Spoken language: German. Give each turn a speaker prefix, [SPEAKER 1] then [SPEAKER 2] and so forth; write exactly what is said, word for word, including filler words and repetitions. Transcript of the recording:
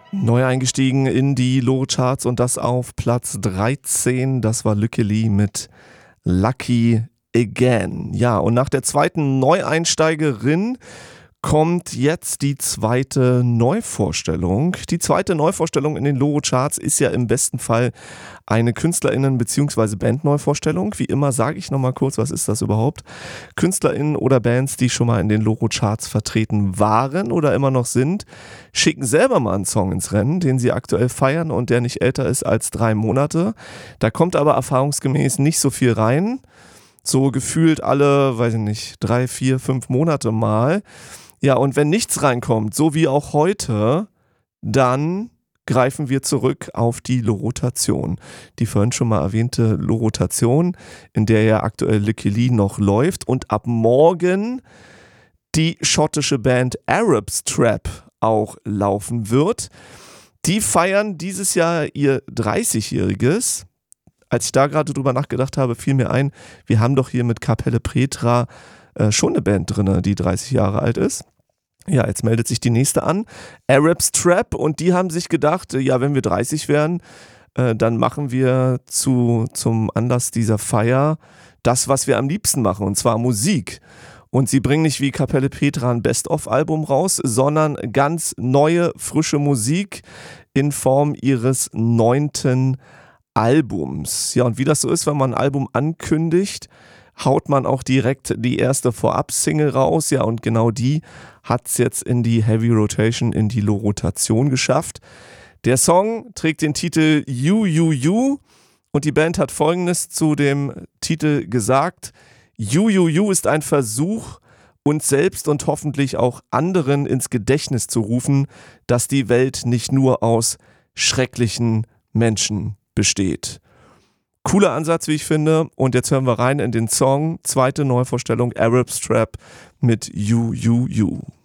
[SPEAKER 1] Neu eingestiegen in die Loro-Charts und das auf Platz dreizehn. Das war Lykke Li mit Lucky Again. Ja, und nach der zweiten Neueinsteigerin kommt jetzt die zweite Neuvorstellung. Die zweite Neuvorstellung in den Loro-Charts ist ja im besten Fall eine KünstlerInnen- bzw. Bandneuvorstellung. Wie immer sage ich nochmal kurz, was ist das überhaupt? KünstlerInnen oder Bands, die schon mal in den Loro-Charts vertreten waren oder immer noch sind, schicken selber mal einen Song ins Rennen, den sie aktuell feiern und der nicht älter ist als drei Monate. Da kommt aber erfahrungsgemäß nicht so viel rein. So gefühlt alle, weiß ich nicht, drei, vier, fünf Monate mal. Ja, und wenn nichts reinkommt, so wie auch heute, dann greifen wir zurück auf die Lorotation. Die vorhin schon mal erwähnte Lorotation, in der ja aktuell Lykke Li noch läuft und ab morgen die schottische Band Arabs Trap auch laufen wird. Die feiern dieses Jahr ihr dreißigjähriges. Als ich da gerade drüber nachgedacht habe, fiel mir ein, wir haben doch hier mit Kapelle Petra äh, schon eine Band drin, die dreißig Jahre alt ist. Ja, jetzt meldet sich die nächste an, Arabs Trap, und die haben sich gedacht, ja, wenn wir dreißig werden, äh, dann machen wir zu, zum Anlass dieser Feier das, was wir am liebsten machen, und zwar Musik. Und sie bringen nicht wie Kapelle Petra ein Best-of-Album raus, sondern ganz neue, frische Musik in Form ihres neunten Albums. Ja, und wie das so ist, wenn man ein Album ankündigt, haut man auch direkt die erste Vorab-Single raus. Ja, und genau die hat es jetzt in die Heavy Rotation, in die Lorotation geschafft. Der Song trägt den Titel You, You, You und die Band hat Folgendes zu dem Titel gesagt: You, You, You ist ein Versuch, uns selbst und hoffentlich auch anderen ins Gedächtnis zu rufen, dass die Welt nicht nur aus schrecklichen Menschen besteht. Cooler Ansatz, wie ich finde. Und jetzt hören wir rein in den Song. Zweite Neuvorstellung, Arabs Trap mit You, You, You.